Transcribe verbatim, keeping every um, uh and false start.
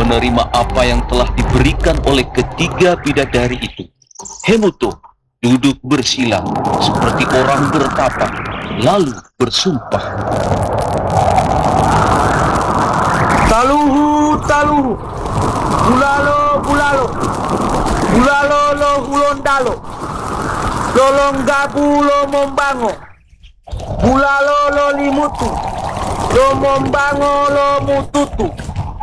menerima apa yang telah diberikan oleh ketiga bidadari itu. Hemoto duduk bersila seperti orang bertapa, lalu bersumpah. Taluhu, taluhu, bulalo, bulalo, bulalo lo hulondalo, lolonggabu lo mombango, bulalo lo limutu, lo mombango lo mututu.